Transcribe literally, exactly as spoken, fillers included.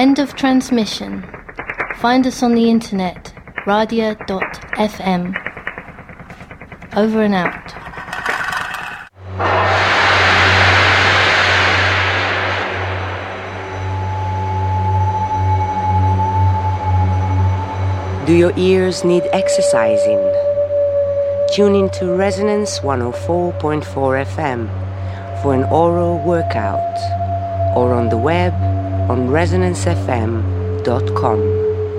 End of transmission. Find us on the internet, radia dot f m. Over and out. Do your ears need exercising? Tune into Resonance one oh four point four F M for an oral workout, or on the web on resonance f m dot com.